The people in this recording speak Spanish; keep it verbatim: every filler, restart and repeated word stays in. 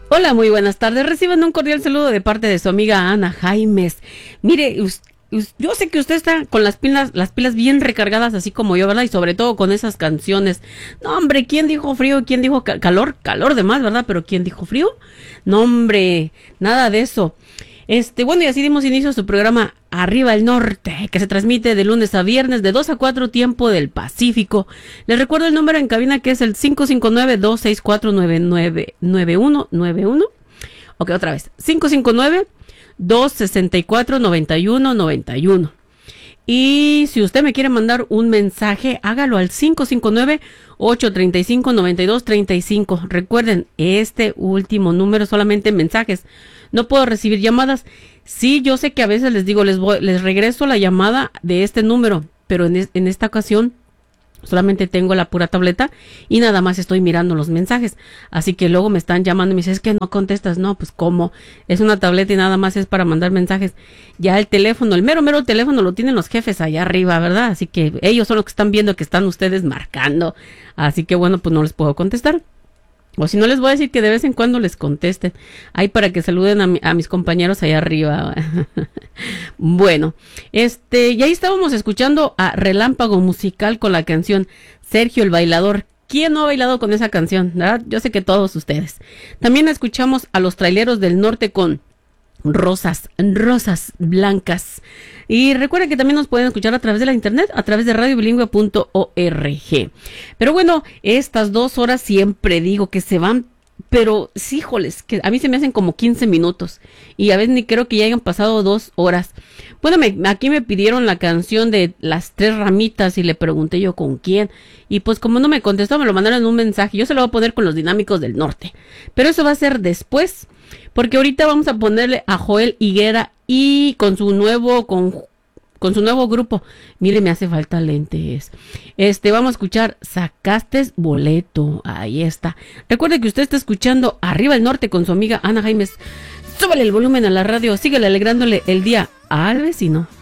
Hola, muy buenas tardes. Reciban un cordial saludo de parte de su amiga Ana Jaimes. Mire, us- us- yo sé que usted está con las pilas, las pilas bien recargadas, así como yo, ¿verdad? Y sobre todo con esas canciones. No, hombre, ¿quién dijo frío? ¿Quién dijo ca- calor? Calor de más, ¿verdad? Pero ¿quién dijo frío? No, hombre, nada de eso. Este, bueno, y así dimos inicio a su programa Arriba el Norte, que se transmite de lunes a viernes de dos a cuatro tiempo del Pacífico. Les recuerdo el número en cabina que es el cinco cinco nueve, dos seis cuatro, nueve nueve nueve uno nueve uno. Ok, otra vez. cinco cinco nueve, dos seis cuatro, nueve uno nueve uno. Y si usted me quiere mandar un mensaje, hágalo al cinco cinco nueve, ocho tres cinco, nueve dos tres cinco. Recuerden, este último número solamente mensajes. No puedo recibir llamadas. Sí, yo sé que a veces les digo, les voy, les regreso la llamada de este número, pero en, es, en esta ocasión solamente tengo la pura tableta y nada más estoy mirando los mensajes. Así que luego me están llamando y me dicen, es que no contestas. No, pues ¿cómo? Es una tableta y nada más es para mandar mensajes. Ya el teléfono, el mero mero teléfono lo tienen los jefes allá arriba, ¿verdad? Así que ellos son los que están viendo que están ustedes marcando. Así que bueno, pues no les puedo contestar. O si no, les voy a decir que de vez en cuando les contesten. Ahí para que saluden a, mi, a mis compañeros allá arriba. Bueno, este, y ahí estábamos escuchando a Relámpago Musical con la canción Sergio el Bailador. ¿Quién no ha bailado con esa canción? ¿Verdad? Yo sé que todos ustedes. También escuchamos a los Traileros del Norte con Rosas, Rosas Blancas. Y recuerden que también nos pueden escuchar a través de la internet, a través de radio bilingüe punto org. Pero bueno, estas dos horas siempre digo que se van, pero sí, híjoles, que a mí se me hacen como quince minutos. Y a veces ni creo que ya hayan pasado dos horas. Bueno, me, aquí me pidieron la canción de Las Tres Ramitas y le pregunté yo con quién. Y pues como no me contestó, me lo mandaron en un mensaje. Yo se lo voy a poner con los Dinámicos del Norte. Pero eso va a ser después. Porque ahorita vamos a ponerle a Joel Higuera y con su nuevo con, con su nuevo grupo. Mire, me hace falta lentes. Este, vamos a escuchar Sacaste Boleto. Ahí está. Recuerde que usted está escuchando Arriba el Norte con su amiga Ana Jaimes. Súbale el volumen a la radio, síguele alegrándole el día al vecino.